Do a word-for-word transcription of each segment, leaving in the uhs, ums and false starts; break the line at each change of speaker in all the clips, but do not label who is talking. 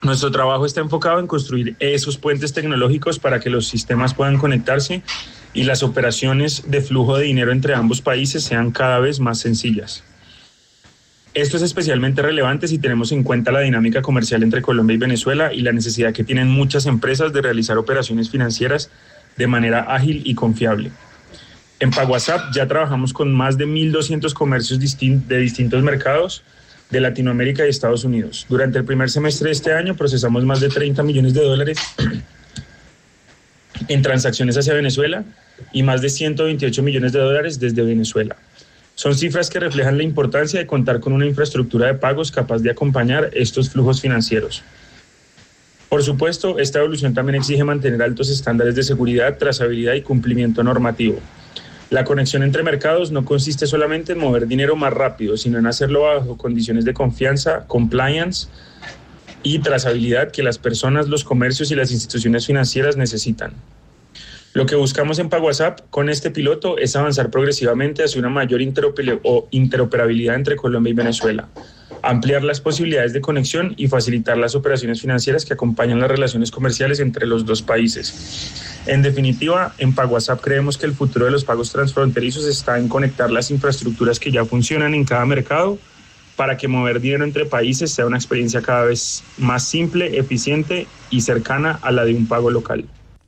Nuestro trabajo está enfocado en construir esos puentes tecnológicos para que los sistemas puedan conectarse y las operaciones de flujo de dinero entre ambos países sean cada vez más sencillas. Esto es especialmente relevante si tenemos en cuenta la dinámica comercial entre Colombia y Venezuela y la necesidad que tienen muchas empresas de realizar operaciones financieras de manera ágil y confiable. En PagoWassap ya trabajamos con más de mil doscientos comercios distin- de distintos mercados de Latinoamérica y Estados Unidos. Durante el primer semestre de este año procesamos más de treinta millones de dólares en transacciones hacia Venezuela y más de ciento veintiocho millones de dólares desde Venezuela. Son cifras que reflejan la importancia de contar con una infraestructura de pagos capaz de acompañar estos flujos financieros. Por supuesto, esta evolución también exige mantener altos estándares de seguridad, trazabilidad y cumplimiento normativo. La conexión entre mercados no consiste solamente en mover dinero más rápido, sino en hacerlo bajo condiciones de confianza, compliance y trazabilidad que las personas, los comercios y las instituciones financieras necesitan. Lo que buscamos en PagoWassap con este piloto es avanzar progresivamente hacia una mayor interoperabilidad entre Colombia y Venezuela, ampliar las posibilidades de conexión y facilitar las operaciones financieras que acompañan las relaciones comerciales entre los dos países. En definitiva, en PagoWassap creemos que el futuro de los pagos transfronterizos está en conectar las infraestructuras que ya funcionan en cada mercado para que mover dinero entre países sea una experiencia cada vez más simple, eficiente y cercana a la de un pago local.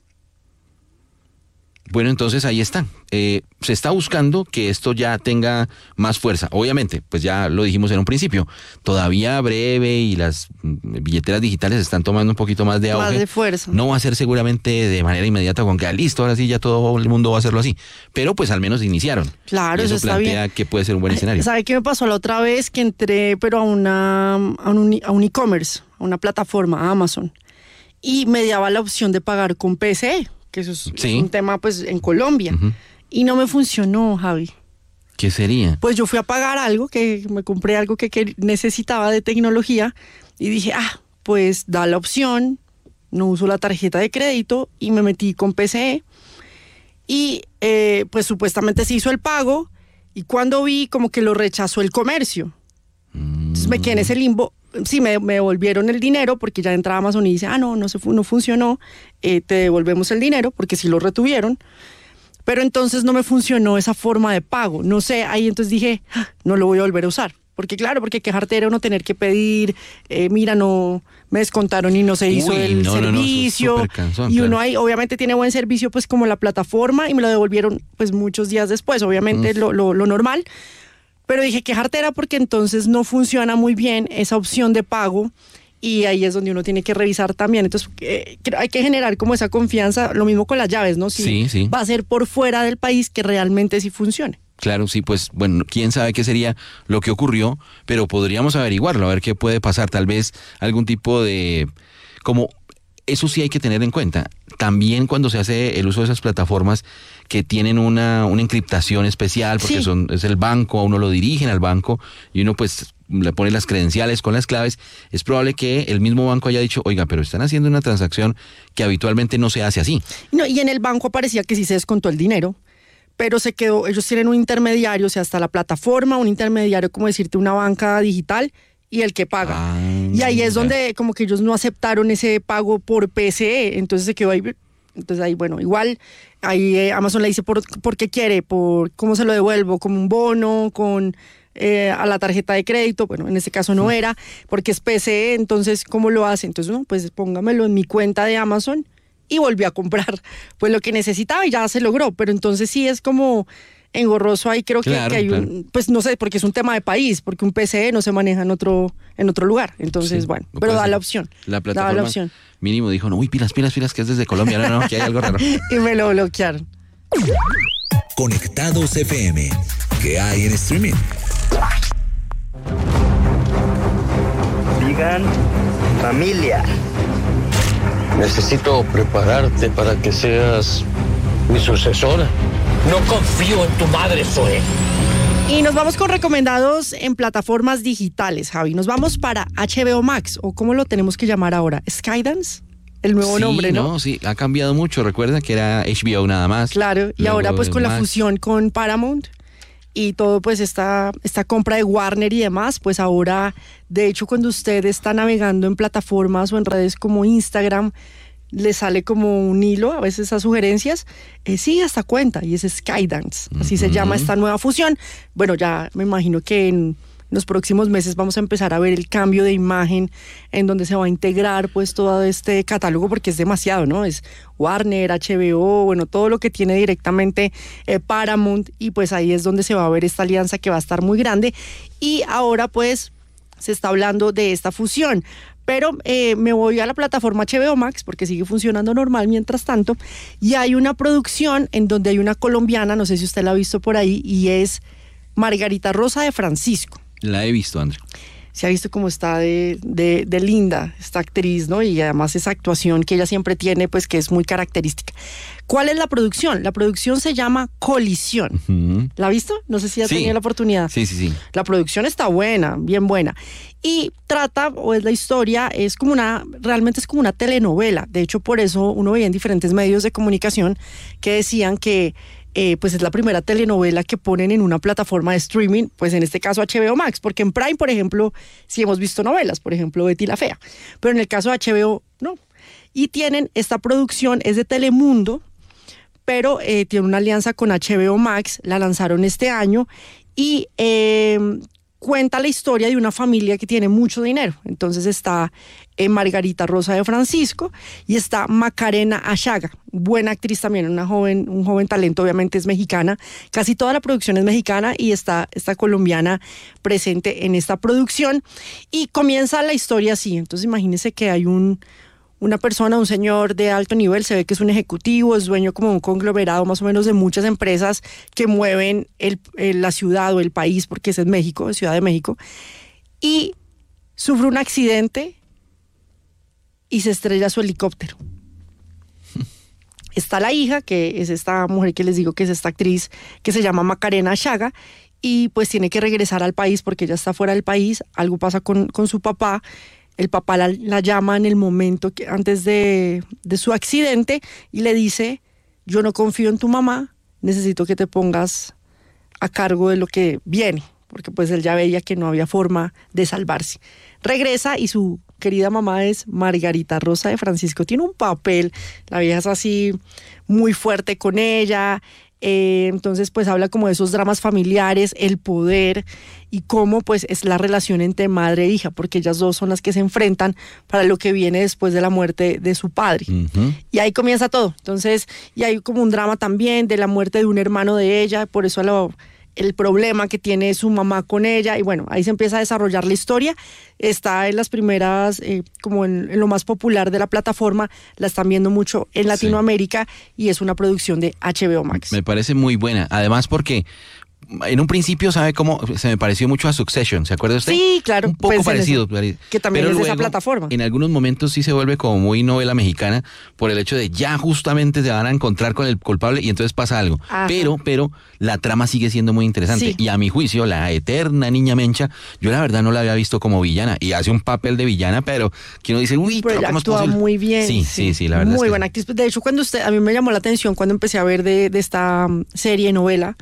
Bueno, entonces ahí está. Eh, se está buscando que esto ya tenga más fuerza. Obviamente, pues ya lo dijimos en un principio, todavía breve y las billeteras digitales están tomando un poquito más de auge.
Más de fuerza.
No va a ser seguramente de manera inmediata con que listo, ahora sí ya todo el mundo va a hacerlo así. Pero pues al menos iniciaron.
Claro,
y eso,
eso está
plantea
bien.
que puede ser un buen escenario.
¿Sabe qué me pasó la otra vez? Que entré, pero a una a un, a un e-commerce, a una plataforma, a Amazon, y me daba la opción de pagar con P C E, que eso es,
Sí.
es un tema pues en Colombia.
Uh-huh.
Y no me funcionó, Javi.
¿Qué sería?
Pues yo fui a pagar algo, que me compré algo que, que necesitaba de tecnología y dije, ah, pues da la opción, no uso la tarjeta de crédito y me metí con P C E y eh, pues supuestamente se hizo el pago y cuando vi como que lo rechazó el comercio. Entonces me quedé en ese limbo. Sí, me, me devolvieron el dinero porque ya entra Amazon y dice, ah, no, no, se fu- no funcionó, eh, te devolvemos el dinero porque sí lo retuvieron. Pero entonces no me funcionó esa forma de pago. No sé, ahí entonces dije, ah, no lo voy a volver a usar. Porque claro, porque quejarte era uno tener que pedir, eh, mira, no, me descontaron y no se hizo
Uy,
el
no, no, no, eso es
servicio.
súper cansón,
y uno
claro.
ahí obviamente tiene buen servicio pues como la plataforma y me lo devolvieron pues muchos días después, obviamente
Mm.
lo, lo, lo normal. Pero dije que jartera porque entonces no funciona muy bien esa opción de pago y ahí es donde uno tiene que revisar también. Entonces eh, hay que generar como esa confianza, lo mismo con las llaves, ¿no? Si
Sí, sí.
va a ser por fuera del país que realmente sí funcione.
Claro, sí, pues bueno, quién sabe qué sería lo que ocurrió, pero podríamos averiguarlo, a ver qué puede pasar, tal vez algún tipo de, como, eso sí hay que tener en cuenta, también cuando se hace el uso de esas plataformas que tienen una, una encriptación especial, porque
Sí.
son, es el banco, a uno lo dirigen al banco y uno pues le pone las credenciales con las claves, es probable que el mismo banco haya dicho, oiga, pero están haciendo una transacción que habitualmente no se hace así.
No, y en el banco aparecía que sí se descontó el dinero, pero se quedó, ellos tienen un intermediario, o sea, hasta la plataforma, un intermediario, como decirte, una banca digital y el que paga.
Ah,
y ahí es
ya.
donde como que ellos no aceptaron ese pago por P C E, entonces se quedó ahí. Entonces ahí, bueno, igual, ahí eh, Amazon le dice por, por qué quiere, por cómo se lo devuelvo, como un bono, con eh, a la tarjeta de crédito, bueno, en este caso no era, porque es P C E, entonces, ¿cómo lo hace? Entonces, no, pues póngamelo en mi cuenta de Amazon y volví a comprar pues lo que necesitaba y ya se logró, pero entonces sí es como engorroso ahí, creo que,
Claro,
que hay
claro.
un, pues no sé, porque es un tema de país, porque un P C E no se maneja en otro, en otro lugar, entonces
Sí,
bueno,
no
pero
puede
da
ser.
la opción,
La
da
plataforma
la opción,
mínimo dijo, no, uy, pilas, pilas, pilas, que es desde Colombia, no, no, que hay algo raro.
y me lo bloquearon.
Conectados F M. ¿Qué hay en streaming?
Digan familia.
Necesito prepararte para que seas mi sucesora.
No confío en tu madre, Zoe.
Y nos vamos con recomendados en plataformas digitales, Javi. Nos vamos para H B O Max, o ¿cómo lo tenemos que llamar ahora? Skydance, el nuevo
Sí,
nombre, ¿no?
Sí, ha cambiado mucho. Recuerda que era H B O nada más.
Claro, y
Luego
ahora pues con la
Max.
fusión con Paramount, y todo pues esta, esta compra de Warner y demás, pues ahora, de hecho, cuando usted está navegando en plataformas o en redes como Instagram, le sale como un hilo, a veces esas sugerencias, eh, sí, hasta cuenta, y es Skydance, así uh-huh. se llama esta nueva fusión. Bueno, ya me imagino que en los próximos meses vamos a empezar a ver el cambio de imagen en donde se va a integrar pues todo este catálogo, porque es demasiado, ¿no? Es Warner, H B O, bueno, todo lo que tiene directamente eh, Paramount, y pues ahí es donde se va a ver esta alianza que va a estar muy grande, y ahora pues se está hablando de esta fusión. Pero eh, me voy a la plataforma H B O Max porque sigue funcionando normal mientras tanto, y hay una producción en donde hay una colombiana, no sé si usted la ha visto por ahí, y es Margarita Rosa de Francisco.
La he visto, André.
Se ha visto cómo está de, de, de linda esta actriz, ¿no? Y además esa actuación que ella siempre tiene, pues que es muy característica. ¿Cuál es la producción? La producción se llama Colisión. Uh-huh. ¿La ha visto? No sé si ha sí. tenido la oportunidad.
Sí, sí, sí.
La producción está buena, bien buena. Y trata, o es la historia, es como una, realmente es como una telenovela. De hecho, por eso uno veía en diferentes medios de comunicación que decían que Eh, pues es la primera telenovela que ponen en una plataforma de streaming, pues en este caso H B O Max, porque en Prime, por ejemplo, sí hemos visto novelas, por ejemplo Betty la Fea, pero en el caso de H B O, no. Y tienen esta producción, es de Telemundo, pero eh, tiene una alianza con H B O Max, la lanzaron este año, y eh, cuenta la historia de una familia que tiene mucho dinero. Entonces está eh, Margarita Rosa de Francisco y está Macarena Achaga, buena actriz también, una joven, un joven talento, obviamente es mexicana, casi toda la producción es mexicana, y está esta colombiana presente en esta producción, y comienza la historia así. Entonces imagínense que hay un una persona, un señor de alto nivel, se ve que es un ejecutivo, es dueño como un conglomerado más o menos de muchas empresas que mueven el, el, la ciudad o el país, porque es en México, es Ciudad de México, y sufre un accidente y se estrella su helicóptero. Está la hija, que es esta mujer que les digo que es esta actriz, que se llama Macarena Achaga, y pues tiene que regresar al país porque ella está fuera del país, algo pasa con, con su papá. El papá la, la llama en el momento que, antes de, de su accidente, y le dice: yo no confío en tu mamá, necesito que te pongas a cargo de lo que viene, porque pues él ya veía que no había forma de salvarse. Regresa y su querida mamá es Margarita Rosa de Francisco, tiene un papel, la vieja es así muy fuerte con ella. Eh, entonces pues habla como de esos dramas familiares, el poder, y cómo pues es la relación entre madre e hija, porque ellas dos son las que se enfrentan para lo que viene después de la muerte de su padre. Uh-huh. Y ahí comienza todo. Entonces, y hay como un drama también de la muerte de un hermano de ella, por eso lo, el problema que tiene su mamá con ella, y bueno, ahí se empieza a desarrollar la historia. Está en las primeras, eh, como en, en lo más popular de la plataforma, la están viendo mucho en Latinoamérica, sí. Y es una producción de H B O Max.
Me parece muy buena, además porque en un principio, ¿sabe cómo? Se me pareció mucho a Succession, ¿se acuerda usted?
Sí, claro.
Un poco
pues
parecido.
Eso, que también
pero
es
luego,
de esa plataforma.
En algunos momentos sí se vuelve como muy novela mexicana por el hecho de ya justamente se van a encontrar con el culpable y entonces pasa algo. Ajá. Pero, pero la trama sigue siendo muy interesante. Sí. Y a mi juicio, la eterna Niña Mencha, yo la verdad no la había visto como villana, y hace un papel de villana, pero que uno dice, uy,
pero
¿cómo es
actúa muy bien.
Sí, sí, sí, sí, la verdad.
Muy
es que
buena actriz. De hecho, cuando usted, a mí me llamó la atención cuando empecé a ver de, de esta serie, novela,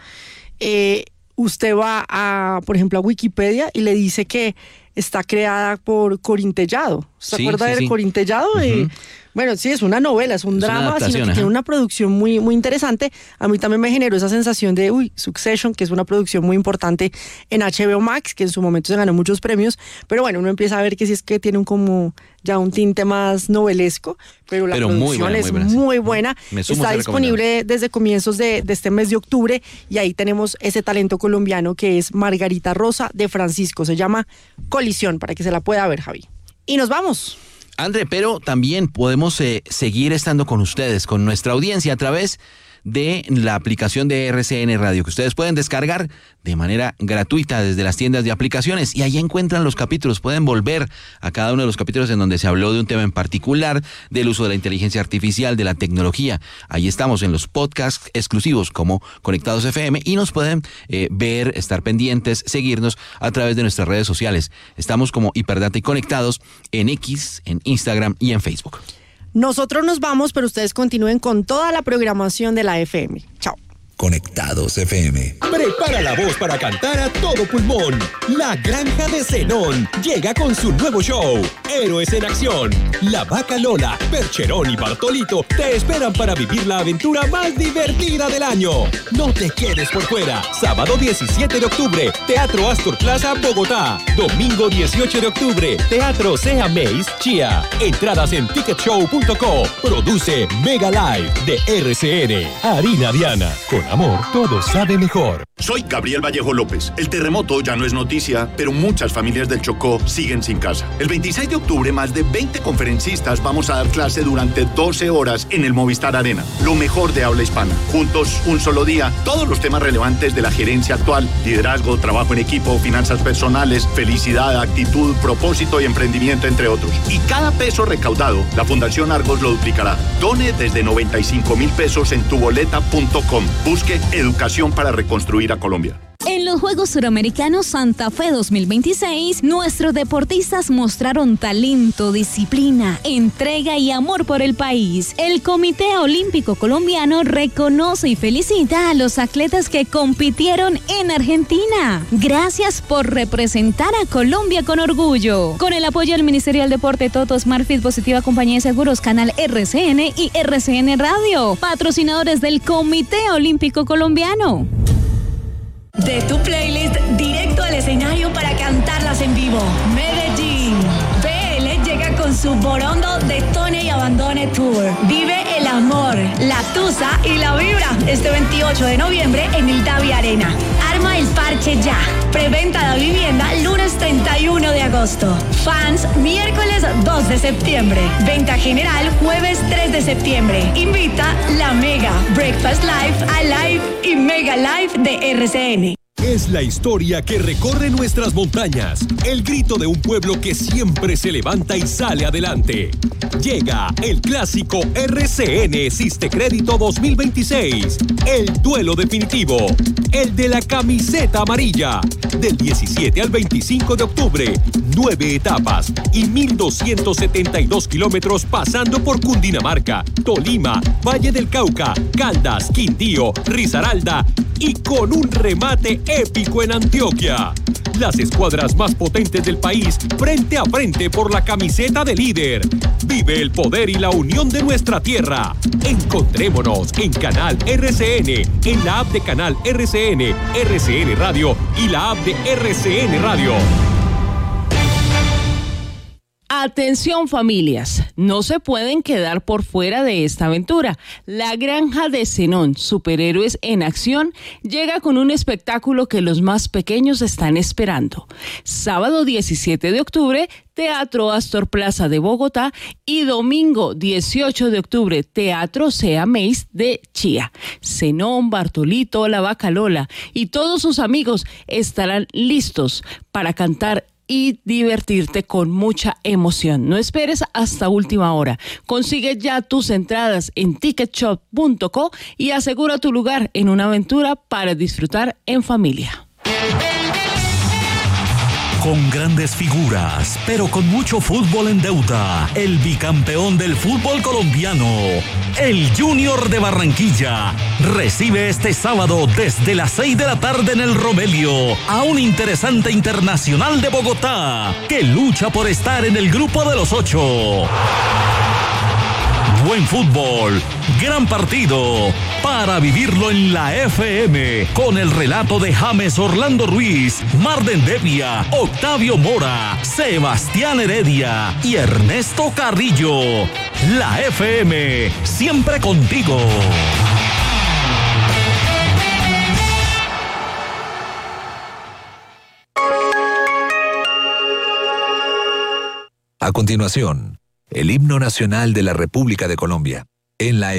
eh, usted va a, por ejemplo, a Wikipedia y le dice que está creada por Corín Tellado. ¿Se
sí,
acuerda
sí,
de
sí.
Corín Tellado? Uh-huh. eh, bueno, sí, es una novela, es un
es
drama, sino que
ajá.
tiene una producción muy, muy interesante. A mí también me generó esa sensación de, uy, Succession, que es una producción muy importante en H B O Max, que en su momento se ganó muchos premios, pero bueno, uno empieza a ver que sí es que tiene un como ya un tinte más novelesco, pero la
pero
producción
muy buena,
es
muy buena,
muy
sí.
buena.
Me sumo
Está disponible desde comienzos de, de este mes de octubre, y ahí tenemos ese talento colombiano que es Margarita Rosa de Francisco. Se llama Colisión, para que se la pueda ver, Javi. Y nos vamos.
André, pero también podemos eh, seguir estando con ustedes, con nuestra audiencia, a través de la aplicación de R C N Radio, que ustedes pueden descargar de manera gratuita desde las tiendas de aplicaciones, y ahí encuentran los capítulos. Pueden volver a cada uno de los capítulos en donde se habló de un tema en particular, del uso de la inteligencia artificial, de la tecnología. Ahí estamos en los podcasts exclusivos como Conectados F M, y nos pueden eh, ver, estar pendientes, seguirnos a través de nuestras redes sociales. Estamos como Hiperdata y Conectados en X, en Instagram y en Facebook.
Nosotros nos vamos, pero ustedes continúen con toda la programación de la F M. Chao.
Conectados F M.
Prepara la voz para cantar a todo pulmón. La Granja de Zenón llega con su nuevo show, Héroes en Acción. La Vaca Lola, Percherón y Bartolito te esperan para vivir la aventura más divertida del año. No te quedes por fuera. Sábado diecisiete de octubre, Teatro Astor Plaza, Bogotá. Domingo dieciocho de octubre, Teatro Sea Mace, Chía. Entradas en ticket show punto co. Produce Mega Live de R C N. Harina Diana. Con amor, todo sabe mejor.
Soy Gabriel Vallejo López. El terremoto ya no es noticia, pero muchas familias del Chocó siguen sin casa. El veintiséis de octubre, más de veinte conferencistas vamos a dar clase durante doce horas en el Movistar Arena. Lo mejor de habla hispana. Juntos, un solo día, todos los temas relevantes de la gerencia actual: liderazgo, trabajo en equipo, finanzas personales, felicidad, actitud, propósito y emprendimiento, entre otros. Y cada peso recaudado, la Fundación Argos lo duplicará. Done desde noventa y cinco mil pesos en tuboleta punto com. Busque educación para reconstruir a Colombia.
En los Juegos Suramericanos Santa Fe dos mil veintiséis, nuestros deportistas mostraron talento, disciplina, entrega y amor por el país. El Comité Olímpico Colombiano reconoce y felicita a los atletas que compitieron en Argentina. Gracias por representar a Colombia con orgullo. Con el apoyo del Ministerio del Deporte, Toto, Smartfit, Positiva Compañía de Seguros, Canal R C N y R C N Radio, patrocinadores del Comité Olímpico Colombiano.
De tu playlist directo al escenario para cantarlas en vivo. Medellín. B L llega con su Borondo Detone y Abandone Tour. Vive el amor, la tusa y la vibra este veintiocho de noviembre en el Davi Arena. Arma el parche ya. Preventa de vivienda lunes treinta y uno de agosto. Fans miércoles dos de septiembre. Venta general jueves tres de septiembre. Invita la Mega, Breakfast Live, Alive y Mega Live de R C N.
Es la historia que recorre nuestras montañas, el grito de un pueblo que siempre se levanta y sale adelante. Llega el clásico R C N Siste Crédito dos mil veintiséis, el duelo definitivo, el de la camiseta amarilla, del diecisiete al veinticinco de octubre, nueve etapas y mil doscientos setenta y dos kilómetros pasando por Cundinamarca, Tolima, Valle del Cauca, Caldas, Quindío, Risaralda y con un remate épico en Antioquia. Las escuadras más potentes del país frente a frente por la camiseta de líder. Vive el poder y la unión de nuestra tierra. Encontrémonos en Canal R C N, en la app de Canal R C N, R C N Radio y la app de R C N Radio.
Atención familias, no se pueden quedar por fuera de esta aventura. La Granja de Zenón, superhéroes en acción, llega con un espectáculo que los más pequeños están esperando. Sábado diecisiete de octubre, Teatro Astor Plaza de Bogotá y domingo dieciocho de octubre, Teatro Sea Mace de Chía. Zenón, Bartolito, La Vaca Lola y todos sus amigos estarán listos para cantar y divertirte con mucha emoción. No esperes hasta última hora. Consigue ya tus entradas en ticket shop punto co y asegura tu lugar en una aventura para disfrutar en familia.
Con grandes figuras, pero con mucho fútbol en deuda, el bicampeón del fútbol colombiano, el Junior de Barranquilla, recibe este sábado desde las seis de la tarde en el Romelio a un interesante Internacional de Bogotá que lucha por estar en el grupo de los ocho. Buen fútbol, gran partido, para vivirlo en la F M, con el relato de James Orlando Ruiz, Marden Devia, Octavio Mora, Sebastián Heredia y Ernesto Carrillo. La F M, siempre contigo.
A continuación, el himno nacional de la República de Colombia, en la